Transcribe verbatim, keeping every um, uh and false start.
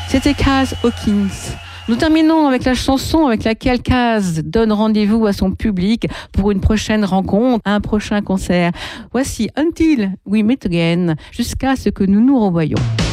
C'était Kaz Hawkins. Nous terminons avec la chanson avec laquelle Kaz donne rendez-vous à son public pour une prochaine rencontre, un prochain concert. Voici Until We Meet Again, jusqu'à ce que nous nous revoyons.